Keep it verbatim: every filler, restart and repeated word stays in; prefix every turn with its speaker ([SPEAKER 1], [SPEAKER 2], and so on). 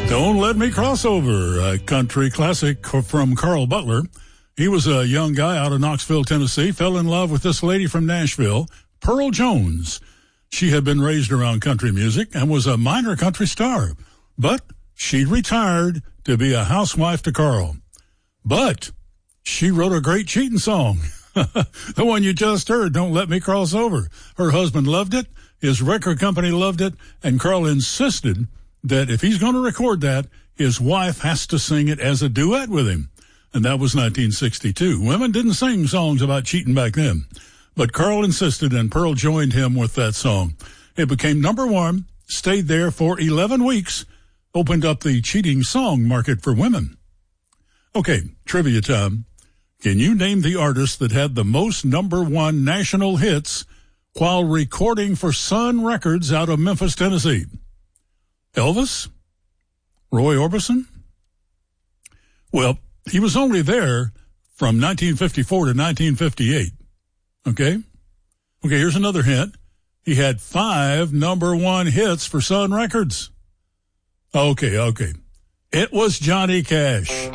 [SPEAKER 1] Don't Let Me Cross Over, a country classic from Carl Butler. He was a young guy out of Knoxville, Tennessee, fell in love with this lady from Nashville, Pearl Jones. She had been raised around country music and was a minor country star, but she retired to be a housewife to Carl. But she wrote a great cheating song, the one you just heard, Don't Let Me Cross Over. Her husband loved it, his record company loved it, and Carl insisted that if he's going to record that, his wife has to sing it as a duet with him. And that was nineteen sixty-two. Women didn't sing songs about cheating back then. But Carl insisted, and Pearl joined him with that song. It became number one, stayed there for eleven weeks, opened up the cheating song market for women. Okay, trivia time. Can you name the artist that had the most number one national hits while recording for Sun Records out of Memphis, Tennessee? Elvis? Roy Orbison? Well, he was only there from nineteen fifty-four to nineteen fifty-eight. Okay? Okay, here's another hint. He had five number one hits for Sun Records. Okay, okay. It was Johnny Cash.